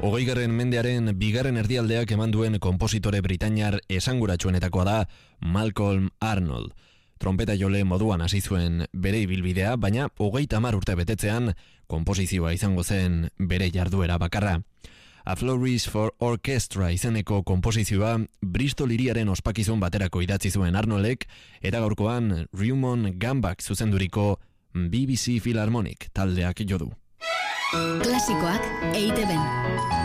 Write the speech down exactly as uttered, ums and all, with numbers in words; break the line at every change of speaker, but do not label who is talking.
Hogeigarren mendearen bigarren erdialdeak eman duen konpositore britainiar esanguratsuenetakoa da Malcolm Arnold. Trompeta jole moduan hasi zuen bere ibilbidea, baina hogeita hamar urte betetzean konposizioa izango zen bere jarduera bakarra. A Flourish for Orchestra izeneko konposizioa Bristol hiriaren ospakizun baterako idatzi zuen Arnoldek, eta gaurkoan Rumon Gambak zuzenduriko B B C Philharmonic taldeak jo du.
Klasikoak E I Te Ben.